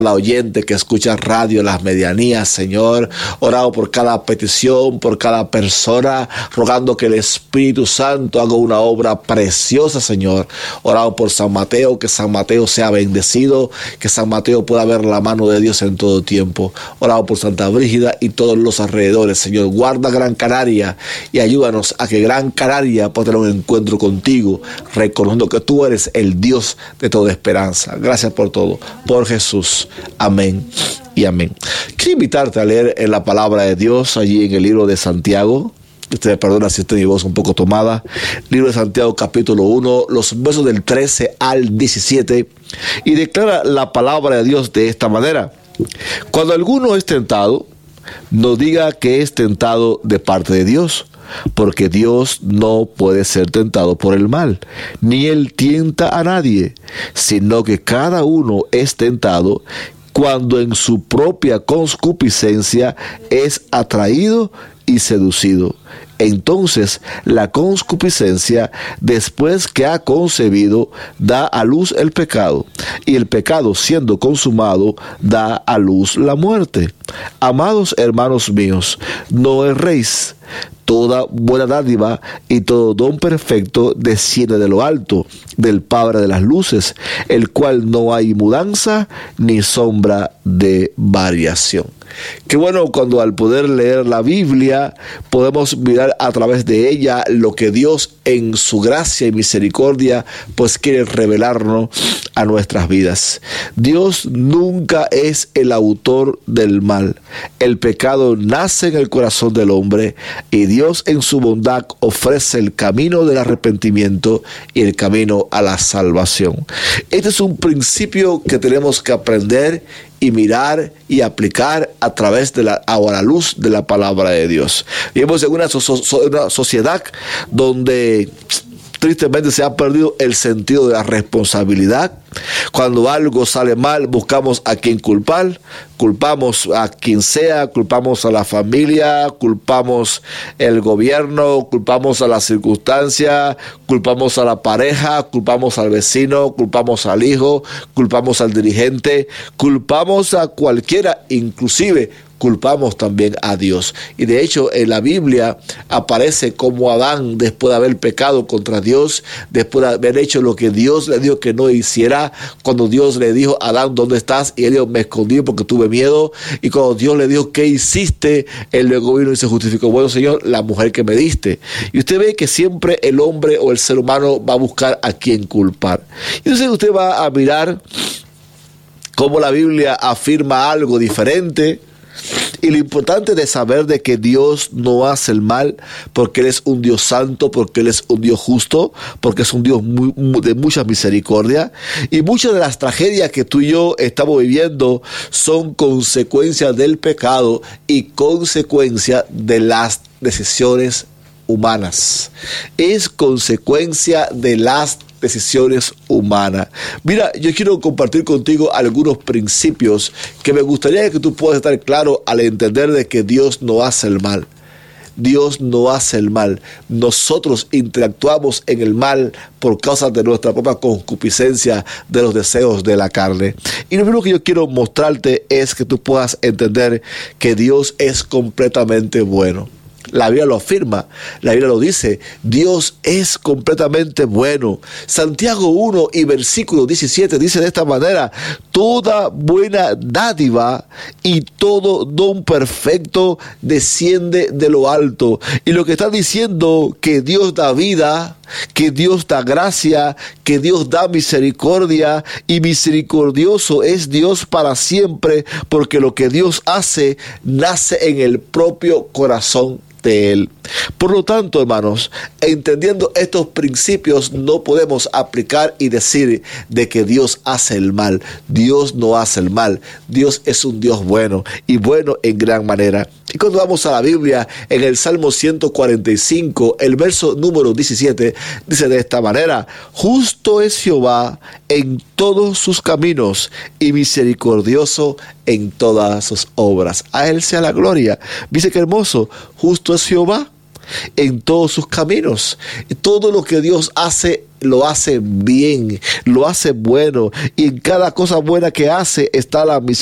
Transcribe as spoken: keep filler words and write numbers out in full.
la oyente que escucha radio Las Medianías, Señor. Orado por cada petición, por cada persona, rogando que el Espíritu Santo haga una obra preciosa, Señor. Orado por San Mateo, que San Mateo sea bendecido, que San Mateo pueda ver la mano de Dios en todo tiempo. Orado por Santa Brígida y todos los alrededores, Señor. Guarda Gran Canaria y ayúdanos a que Gran Canaria pueda tener un encuentro contigo, reconociendo que tú eres el Dios de toda esperanza. Gracias por todo. Por Jesús. Amén y amén. Quiero invitarte a leer en la palabra de Dios, allí en el libro de Santiago. Usted me perdona si estoy mi voz un poco tomada. Libro de Santiago, capítulo uno, los versos del trece al diecisiete. Y declara la palabra de Dios de esta manera: cuando alguno es tentado, no diga que es tentado de parte de Dios, porque Dios no puede ser tentado por el mal, ni él tienta a nadie, sino que cada uno es tentado cuando en su propia concupiscencia es atraído y seducido. Entonces la concupiscencia, después que ha concebido, da a luz el pecado, y el pecado, siendo consumado, da a luz la muerte. Amados hermanos míos, no erréis. Toda buena dádiva y todo don perfecto desciende de lo alto, del Padre de las luces, el cual no hay mudanza ni sombra de variación. Qué bueno cuando al poder leer la Biblia podemos mirar a través de ella lo que Dios en su gracia y misericordia pues quiere revelarnos a nuestras vidas. Dios nunca es el autor del mal. El pecado nace en el corazón del hombre y Dios en su bondad ofrece el camino del arrepentimiento y el camino a la salvación. Este es un principio que tenemos que aprender y mirar y aplicar a través de la, a la luz de la palabra de Dios. Vivimos en una, so, so, una sociedad donde tristemente se ha perdido el sentido de la responsabilidad. Cuando algo sale mal, buscamos a quien culpar, culpamos a quien sea, culpamos a la familia, culpamos el gobierno, culpamos a la circunstancia, culpamos a la pareja, culpamos al vecino, culpamos al hijo, culpamos al dirigente, culpamos a cualquiera, inclusive culpamos también a Dios. Y de hecho en la Biblia aparece como Adán, después de haber pecado contra Dios, después de haber hecho lo que Dios le dijo que no hiciera, cuando Dios le dijo: Adán, ¿dónde estás? Y él dijo: me escondí porque tuve miedo. Y cuando Dios le dijo: ¿qué hiciste? Él luego vino y se justificó: bueno, Señor, la mujer que me diste. Y usted ve que siempre el hombre o el ser humano va a buscar a quien culpar. Y entonces usted va a mirar cómo la Biblia afirma algo diferente. Y lo importante de saber de que Dios no hace el mal, porque Él es un Dios santo, porque Él es un Dios justo, porque es un Dios muy, muy, de mucha misericordia. Y muchas de las tragedias que tú y yo estamos viviendo son consecuencias del pecado y consecuencia de las decisiones humanas. Es consecuencia de las decisiones humanas. Mira, yo quiero compartir contigo algunos principios que me gustaría que tú puedas estar claro al entender de que Dios no hace el mal. Dios no hace el mal. Nosotros interactuamos en el mal por causa de nuestra propia concupiscencia, de los deseos de la carne. Y lo primero que yo quiero mostrarte es que tú puedas entender que Dios es completamente bueno. La Biblia lo afirma, la Biblia lo dice: Dios es completamente bueno. Santiago uno y versículo diecisiete dice de esta manera: toda buena dádiva y todo don perfecto desciende de lo alto. Y lo que está diciendo que Dios da vida, que Dios da gracia, que Dios da misericordia, y misericordioso es Dios para siempre, porque lo que Dios hace nace en el propio corazón de Él. Por lo tanto, hermanos, entendiendo estos principios, no podemos aplicar y decir de que Dios hace el mal. Dios no hace el mal. Dios es un Dios bueno, y bueno en gran manera. Y cuando vamos a la Biblia, en el Salmo ciento cuarenta y cinco, el verso número diecisiete, dice de esta manera: justo es Jehová en todos sus caminos y misericordioso en todas sus obras. A Él sea la gloria. Dice que hermoso: justo es Jehová en todos sus caminos. Y todo lo que Dios hace lo hace bien, lo hace bueno, y en cada cosa buena que hace está la misericordia